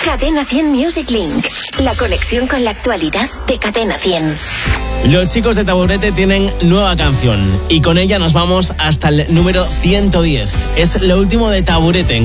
Cadena 100 Music Link. La conexión con la actualidad de Cadena 100. Los chicos de Taburete tienen nueva canción y con ella nos vamos hasta el número 110. Es lo último de Taburete.